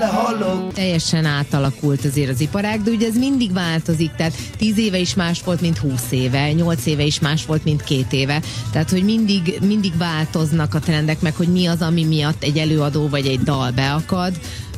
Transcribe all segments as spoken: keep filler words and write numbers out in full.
Teljesen átalakult azért az iparág, de ugye ez mindig változik, tehát tíz éve is más volt, mint húsz éve, nyolc éve is más volt, mint két éve, tehát hogy mindig, mindig változnak a trendek, meg hogy mi az, ami miatt egy előadó vagy egy dal beakad.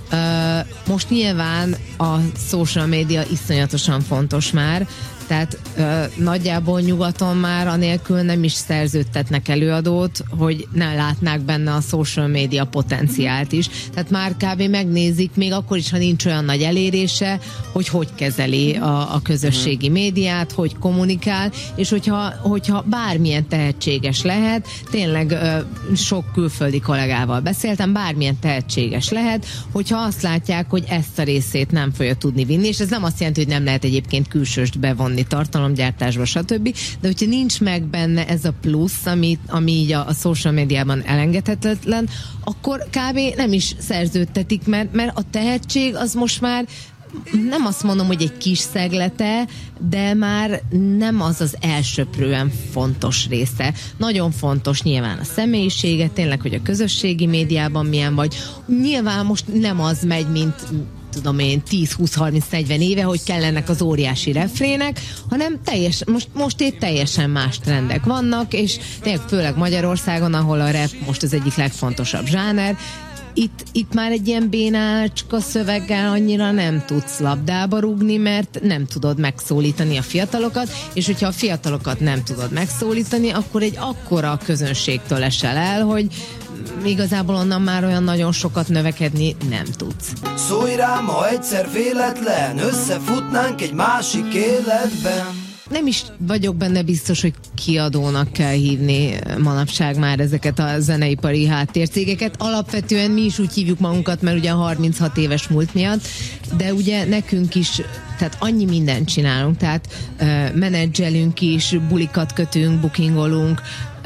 Uh, most nyilván a social media iszonyatosan fontos már, tehát uh, nagyjából nyugaton már anélkül nem is szerződtetnek előadót, hogy ne látnák benne a social media potenciált is. Tehát már kb. Megnézik, még akkor is, ha nincs olyan nagy elérése, hogy hogy kezeli a, a közösségi médiát, hogy kommunikál, és hogyha, hogyha bármilyen tehetséges lehet, tényleg uh, sok külföldi kollégával beszéltem, bármilyen tehetséges lehet, hogyha azt látják, hogy ezt a részét nem fogja tudni vinni, és ez nem azt jelenti, hogy nem lehet egyébként külsőst bevonni tartalomgyártásba, stb. De hogyha nincs meg benne ez a plusz, ami, ami így a, a social médiában elengedhetetlen, akkor kb. Nem is szerződtetik, mert, mert a tehetség az most már nem azt mondom, hogy egy kis szeglete, de már nem az az elsöprően fontos része. Nagyon fontos nyilván a személyisége, tényleg, hogy a közösségi médiában milyen vagy. Nyilván most nem az megy, mint tudom én, tíz, húsz, harminc, negyven éve, hogy kellenek az óriási refrének, hanem teljes, most, most itt teljesen más trendek vannak, és tényleg főleg Magyarországon, ahol a rap most az egyik legfontosabb zsáner, Itt, itt már egy ilyen bénácska szöveggel annyira nem tudsz labdába rúgni, mert nem tudod megszólítani a fiatalokat, és hogyha a fiatalokat nem tudod megszólítani, akkor egy akkora közönségtől esel el, hogy igazából onnan már olyan nagyon sokat növekedni nem tudsz. Szólj rám, ha egyszer véletlen összefutnánk egy másik életben. Nem is vagyok benne biztos, hogy kiadónak kell hívni manapság már ezeket a zeneipari háttércégeket. Alapvetően mi is úgy hívjuk magunkat, mert ugye harminchat éves múlt miatt, de ugye nekünk is, tehát annyi mindent csinálunk, tehát uh, menedzselünk is, bulikat kötünk, bookingolunk, Uh,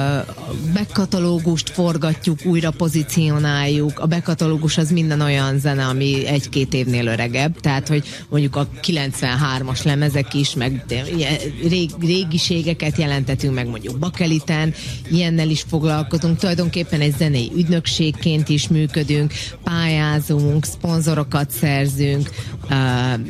backkatalógust forgatjuk, újra pozícionáljuk. A backkatalógus az minden olyan zene, ami egy-két évnél öregebb, tehát hogy mondjuk a kilencvenhármas lemezek is, meg rég, régiségeket jelentetünk, meg mondjuk bakeliten, ilyennel is foglalkozunk. Tulajdonképpen egy zenei ügynökségként is működünk, pályázunk, szponzorokat szerzünk, uh,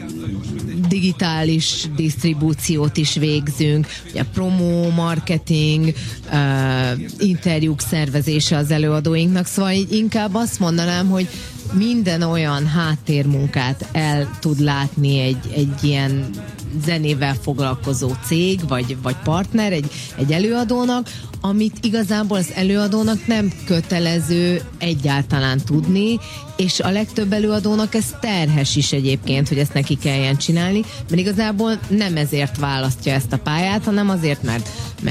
digitális disztribúciót is végzünk, ugye promó, marketing, Uh, interjúk szervezése az előadóinknak, szóval inkább azt mondanám, hogy minden olyan háttérmunkát el tud látni egy, egy ilyen zenével foglalkozó cég, vagy, vagy partner, egy, egy előadónak, amit igazából az előadónak nem kötelező egyáltalán tudni, és a legtöbb előadónak ez terhes is egyébként, hogy ezt neki kelljen csinálni, mert igazából nem ezért választja ezt a pályát, hanem azért, mert